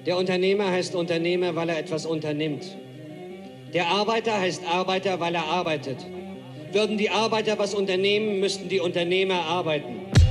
Der Unternehmer heißt Unternehmer, weil er etwas unternimmt. Der Arbeiter heißt Arbeiter, weil er arbeitet. Würden die Arbeiter was unternehmen, müssten die Unternehmer arbeiten.